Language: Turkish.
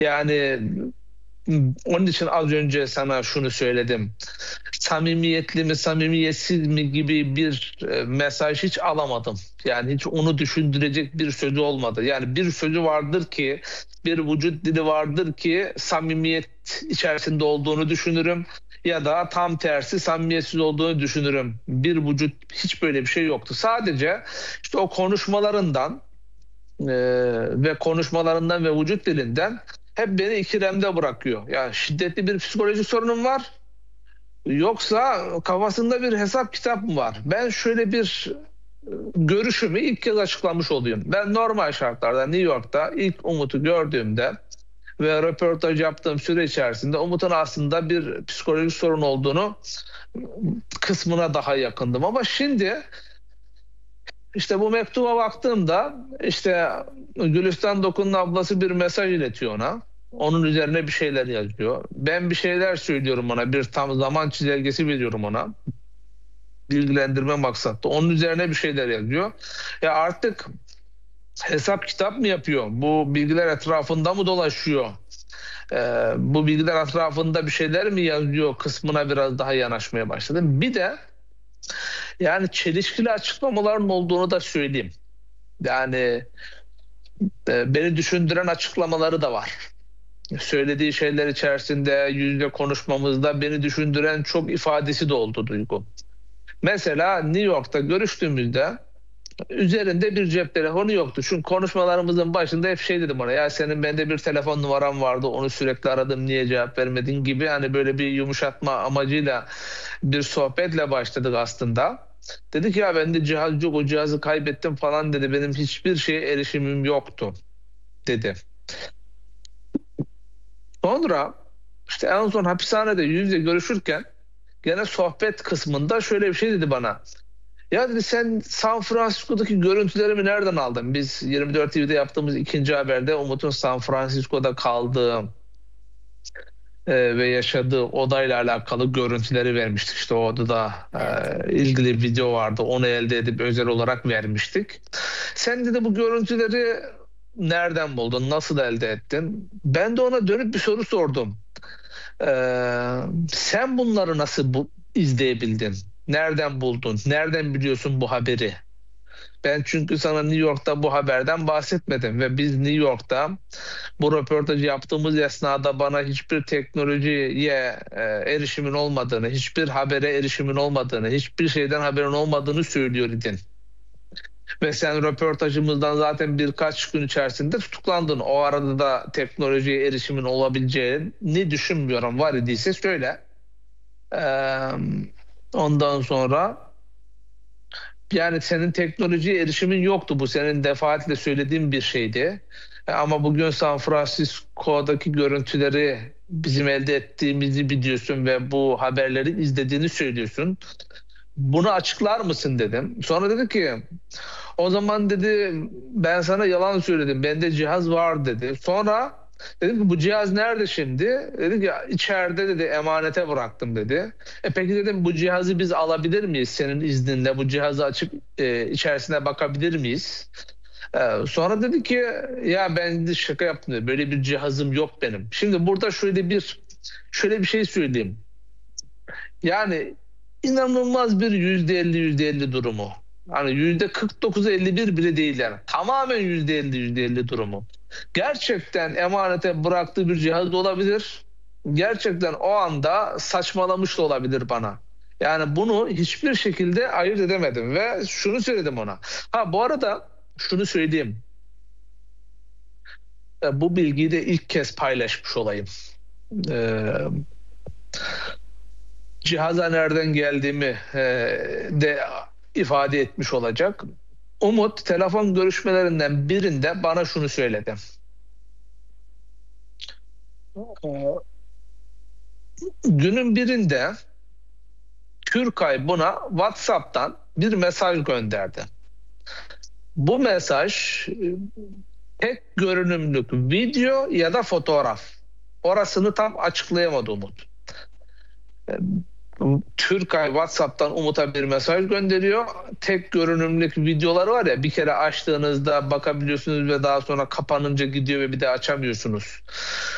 Yani onun için az önce sana şunu söyledim. Samimiyetli mi, samimiyetsiz mi gibi bir mesaj hiç alamadım. Yani hiç onu düşündürecek bir sözü olmadı. Yani bir sözü vardır ki, bir vücut dili vardır ki samimiyet içerisinde olduğunu düşünürüm. Ya da tam tersi samimiyetsiz olduğunu düşünürüm. Bir vücut hiç böyle bir şey yoktu. Sadece işte o konuşmalarından ve konuşmalarından ve vücut dilinden hep beni ikilemde bırakıyor. Yani şiddetli bir psikolojik sorunum var. Yoksa kafasında bir hesap kitap mı var? Ben şöyle bir görüşümü ilk kez açıklamış olayım. Ben normal şartlarda New York'ta ilk Umut'u gördüğümde ve röportaj yaptığım süre içerisinde Umut'un aslında bir psikolojik sorun olduğunu kısmına daha yakındım. Ama şimdi işte bu mektuba baktığımda işte Gülistan Dokun'un ablası bir mesaj iletiyor ona. Onun üzerine bir şeyler yazıyor. Ben bir şeyler söylüyorum ona. Bir tam zaman çizelgesi veriyorum ona. Bilgilendirme maksatlı. Onun üzerine bir şeyler yazıyor. Ya artık hesap kitap mı yapıyor? Bu bilgiler etrafında mı dolaşıyor? Bu bilgiler etrafında bir şeyler mi yazıyor kısmına biraz daha yanaşmaya başladım. Bir de yani çelişkili açıklamaların olduğunu da söyleyeyim. Yani beni düşündüren açıklamaları da var. Söylediği şeyler içerisinde yüzde konuşmamızda beni düşündüren çok ifadesi de oldu Duygu. Mesela New York'ta görüştüğümüzde üzerinde bir cep telefonu yoktu. Çünkü konuşmalarımızın başında hep şey dedim ona, ya senin bende bir telefon numaran vardı, onu sürekli aradım, niye cevap vermedin gibi, hani böyle bir yumuşatma amacıyla bir sohbetle başladık aslında. Dedi ki ya bende cihaz yok, o cihazı kaybettim falan dedi, benim hiçbir şeye erişimim yoktu dedi. Sonra işte en son hapishanede yüz yüze görüşürken gene sohbet kısmında şöyle bir şey dedi bana. Ya dedi sen San Francisco'daki görüntülerimi nereden aldın? Biz 24 TV'de yaptığımız ikinci haberde Umut'un San Francisco'da kaldığı ve yaşadığı odayla alakalı görüntüleri vermiştik. İşte o odada Evet. ilgili video vardı. Onu elde edip özel olarak vermiştik. Sen dedi bu görüntüleri nereden buldun? Nasıl elde ettin? Ben de ona dönüp bir soru sordum. Sen bunları nasıl izleyebildin? Nereden buldun? Nereden biliyorsun bu haberi? Ben çünkü sana New York'ta bu haberden bahsetmedim ve biz New York'ta bu röportajı yaptığımız esnada bana hiçbir teknolojiye erişimin olmadığını, hiçbir habere erişimin olmadığını, hiçbir şeyden haberin olmadığını söylüyor idin. Ve sen röportajımızdan zaten birkaç gün içerisinde tutuklandın. O arada da teknolojiye erişimin olabileceğini düşünmüyorum. Var idiyse söyle. Ee, Ondan sonra yani senin teknolojiye erişimin yoktu. Bu senin defaatle söylediğin bir şeydi. Ama bugün San Francisco'daki görüntüleri bizim elde ettiğimizi biliyorsun ve bu haberleri izlediğini söylüyorsun. Bunu açıklar mısın dedim. Sonra dedi ki o zaman dedi ben sana yalan söyledim. Bende cihaz var dedi. Sonra dedim ki bu cihaz nerede şimdi? Dedi ki içeride dedi, emanete bıraktım dedi. Peki dedim bu cihazı biz alabilir miyiz senin izninle? Bu cihazı açıp içerisine bakabilir miyiz? Sonra dedi ki ya ben de şaka yaptım dedi. Böyle bir cihazım yok benim. Şimdi burada şöyle bir şey söyleyeyim. Yani inanılmaz bir %50 durumu. Hani %49-51 bile değil yani. Tamamen %50 durumu. Gerçekten emanete bıraktığı bir cihaz da olabilir. Gerçekten o anda saçmalamış da olabilir bana. Yani bunu hiçbir şekilde ayırt edemedim ve şunu söyledim ona. Ha bu arada şunu söyleyeyim. Bu bilgiyi de ilk kez paylaşmış olayım. Ee, Cihaza nereden geldiğimi de ifade etmiş olacak. Umut telefon görüşmelerinden birinde bana şunu söyledi. Ee, Günün birinde Türkay buna WhatsApp'tan bir mesaj gönderdi. Bu mesaj tek görünümlük video ya da fotoğraf. Orasını tam açıklayamadı Umut. Türkay WhatsApp'tan Umut'a bir mesaj gönderiyor. Tek görünümlük videoları var ya, bir kere açtığınızda bakabiliyorsunuz ve daha sonra kapanınca gidiyor ve bir de açamıyorsunuz.